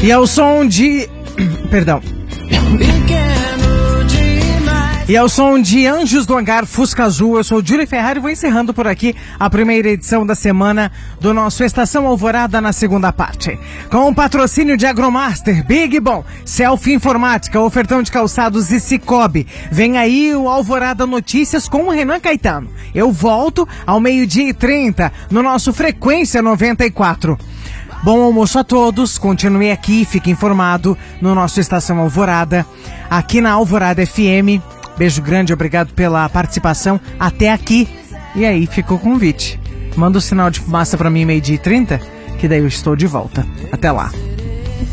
E ao som de... Perdão. E ao som de Anjos do Hangar Fusca Azul, eu sou o Júlio Ferrari e vou encerrando por aqui a primeira edição da semana do nosso Estação Alvorada na segunda parte. Com o patrocínio de Agromaster, Big Bom, Selfie Informática, Ofertão de Calçados e Cicobi. Vem aí o Alvorada Notícias com o Renan Caetano. Eu volto ao 12h30 no nosso Frequência 94. Bom almoço a todos, continue aqui, fique informado no nosso Estação Alvorada, aqui na Alvorada FM. Beijo grande, obrigado pela participação até aqui. E aí, fica o convite. Manda o sinal de fumaça pra mim 12h30, que daí eu estou de volta. Até lá.